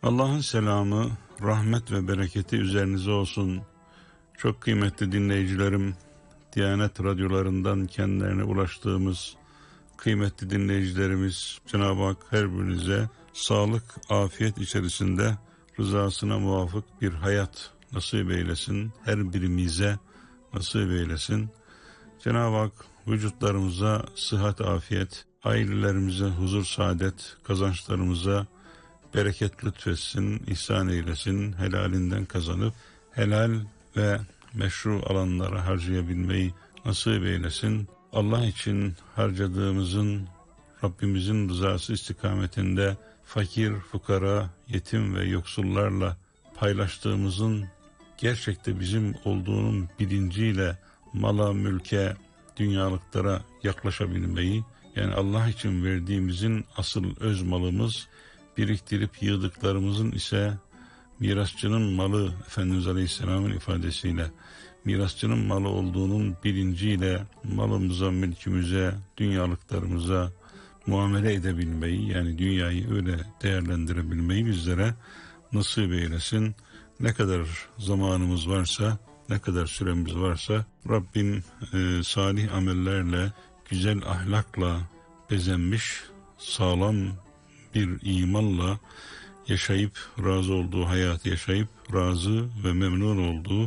Allah'ın selamı, rahmet ve bereketi üzerinize olsun. Çok kıymetli dinleyicilerim, Diyanet radyolarından kendilerine ulaştığımız kıymetli dinleyicilerimiz, Cenab-ı Hak her birinize sağlık, afiyet içerisinde rızasına muvafık bir hayat nasip eylesin. Her birimize nasip eylesin. Cenab-ı Hak vücutlarımıza sıhhat, afiyet, ailelerimize huzur, saadet, kazançlarımıza bereket lütfetsin, ihsan eylesin, helalinden kazanıp helal ve meşru alanlara harcayabilmeyi nasip eylesin. Allah için harcadığımızın Rabbimizin rızası istikametinde fakir, fukara, yetim ve yoksullarla paylaştığımızın gerçekte bizim olduğunun bilinciyle mala, mülke, dünyalıklara yaklaşabilmeyi, yani Allah için verdiğimizin asıl öz malımız, biriktirip yığdıklarımızın ise mirasçının malı, Efendimiz Aleyhisselam'ın ifadesiyle mirasçının malı olduğunun bilinciyle malımıza, mülkümüze, dünyalıklarımıza muamele edebilmeyi, yani dünyayı öyle değerlendirebilmeyi bizlere nasip eylesin. Ne kadar zamanımız varsa, ne kadar süremiz varsa Rabbim salih amellerle, güzel ahlakla bezenmiş, sağlam bir imanla yaşayıp razı olduğu hayatı yaşayıp razı ve memnun olduğu